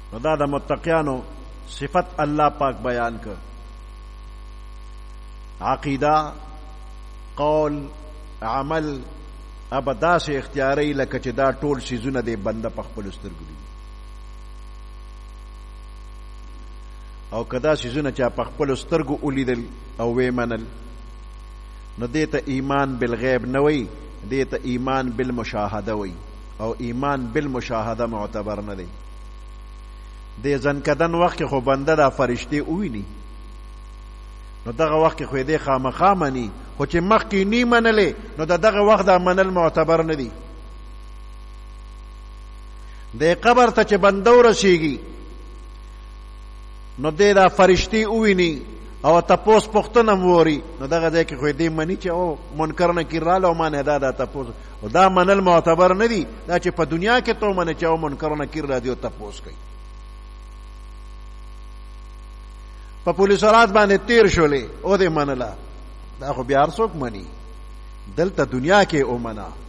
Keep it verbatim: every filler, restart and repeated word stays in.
نو دا د متقیانو صفت الله پاک بیان کړ. عقیده، قول، عمل اب داسې اختیاري لکه چې دا ټول شیزونه دی بنده په خپل سترګو دي، او کدا شیزونه چې په خپل سترګو ولیدل او وې منل نو دې ته ایمان بالغیب نه وي، دې ته ایمان بالمشاهده وي، او ایمان بالمشاهده معتبر نه دی. دې ځنکدن وخت خو بنده دا فرشتي وویني نو دغه وخت خو دې خامخا مني، خو چې مخکې نی منلې نو د دغه وخت دا منل معتبر نه دی. د قبر ته چې بنده ورسیږي نو دې دا فرشتي وویني او تپوس پختنه موري نو دغه ځای کې خو دې مني چې او منکر نکیر رااله او ما نه دا دا تپوس او دا منل معتبر نه دی. دا چې په دنیا کې تو منه چې او منکر نکیر را دی او تپوس کوي. په پولیس رات باندې تیر شولې او دې منله، دا خو بیا هر څوک مني. دلته دنیا کې او منا